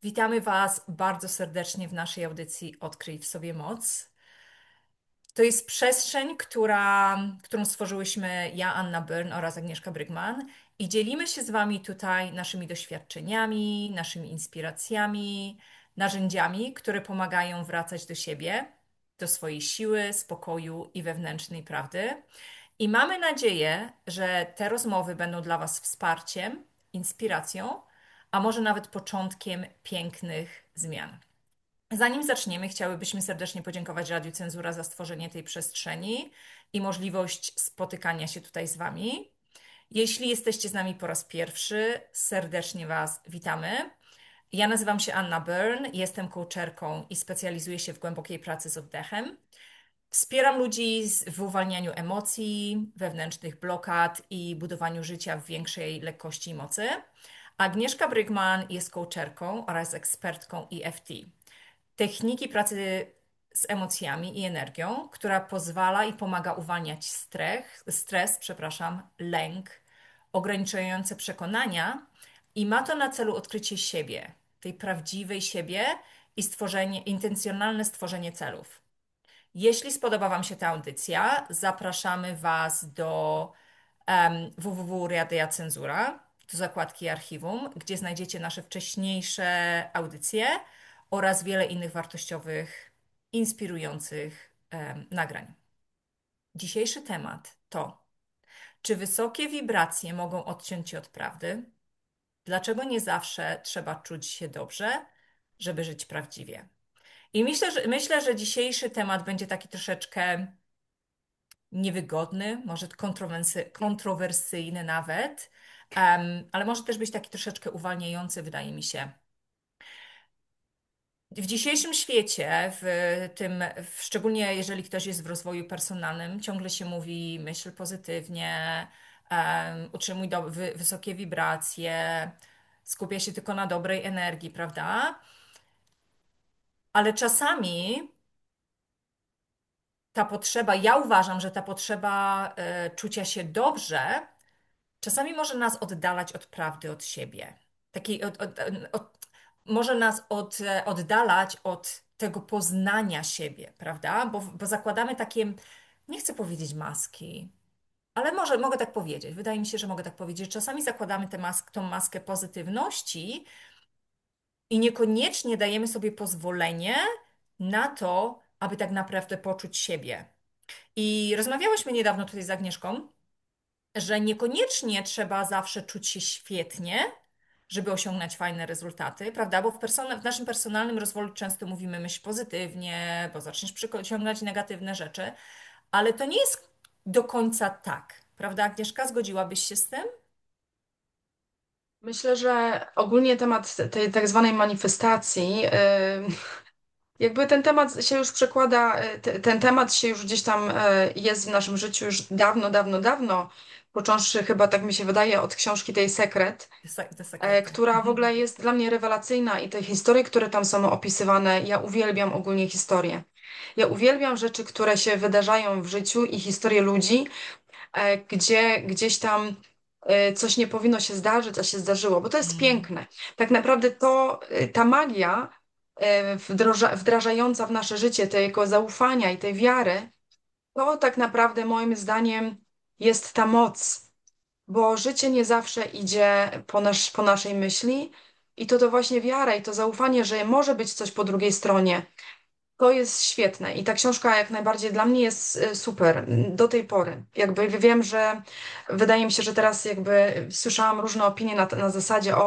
Witamy Was bardzo serdecznie w naszej audycji Odkryj w sobie moc. To jest przestrzeń, którą stworzyłyśmy ja, Anna Byrne oraz Agnieszka Brygman i dzielimy się z Wami tutaj naszymi doświadczeniami, naszymi inspiracjami, narzędziami, które pomagają wracać do siebie, do swojej siły, spokoju i wewnętrznej prawdy. I mamy nadzieję, że te rozmowy będą dla Was wsparciem, inspiracją, a może nawet początkiem pięknych zmian. Zanim zaczniemy, chciałybyśmy serdecznie podziękować Radiu Cenzura za stworzenie tej przestrzeni i możliwość spotykania się tutaj z Wami. Jeśli jesteście z nami po raz pierwszy, serdecznie Was witamy. Ja nazywam się Anna Byrne, jestem coacherką i specjalizuję się w głębokiej pracy z oddechem. Wspieram ludzi w uwalnianiu emocji, wewnętrznych blokad i budowaniu życia w większej lekkości i mocy. Agnieszka Brygman jest coacherką oraz ekspertką EFT. Techniki pracy z emocjami i energią, która pozwala i pomaga uwalniać lęk, ograniczające przekonania i ma to na celu odkrycie siebie, tej prawdziwej siebie i intencjonalne stworzenie celów. Jeśli spodoba Wam się ta audycja, zapraszamy Was do www.radia Cenzura, do zakładki archiwum, gdzie znajdziecie nasze wcześniejsze audycje oraz wiele innych wartościowych, inspirujących nagrań. Dzisiejszy temat to: czy wysokie wibracje mogą odciąć Cię od prawdy? Dlaczego nie zawsze trzeba czuć się dobrze, żeby żyć prawdziwie? I myślę, że dzisiejszy temat będzie taki troszeczkę niewygodny, może kontrowersyjny nawet, ale może też być taki troszeczkę uwalniający, wydaje mi się. W dzisiejszym świecie, szczególnie jeżeli ktoś jest w rozwoju personalnym, ciągle się mówi myśl pozytywnie, utrzymuj wysokie wibracje, skupia się tylko na dobrej energii, prawda? Ale czasami ta potrzeba, ja uważam, że ta potrzeba czucia się dobrze, czasami może nas oddalać od prawdy, od siebie. Takiej, może nas oddalać od tego poznania siebie, prawda? Bo zakładamy takie, nie chcę powiedzieć maski, ale może mogę tak powiedzieć. Wydaje mi się, że mogę tak powiedzieć. Czasami zakładamy tą maskę pozytywności i niekoniecznie dajemy sobie pozwolenie na to, aby tak naprawdę poczuć siebie. I rozmawiałyśmy niedawno tutaj z Agnieszką, że niekoniecznie trzeba zawsze czuć się świetnie, żeby osiągnąć fajne rezultaty, prawda? Bo w naszym personalnym rozwoju często mówimy myśl pozytywnie, bo zaczniesz przyciągać negatywne rzeczy, ale to nie jest do końca tak, prawda, Agnieszka? Zgodziłabyś się z tym? Myślę, że ogólnie temat tej tak zwanej manifestacji, jakby ten temat się już przekłada, ten temat się już gdzieś tam jest w naszym życiu już dawno, dawno, dawno, począwszy chyba, tak mi się wydaje, od książki tej Sekret, The Secret. która w ogóle jest dla mnie rewelacyjna i te historie, które tam są opisywane, ja uwielbiam ogólnie historie. Ja uwielbiam rzeczy, które się wydarzają w życiu i historie ludzi, gdzie gdzieś tam coś nie powinno się zdarzyć, a się zdarzyło, bo to jest Mm, piękne. Tak naprawdę ta magia wdrażająca w nasze życie tego zaufania i tej wiary, to tak naprawdę moim zdaniem jest ta moc, bo życie nie zawsze idzie po naszej myśli i to właśnie wiara i to zaufanie, że może być coś po drugiej stronie. To jest świetne i ta książka jak najbardziej dla mnie jest super do tej pory. Jakby wiem, że wydaje mi się, że teraz jakby słyszałam różne opinie na zasadzie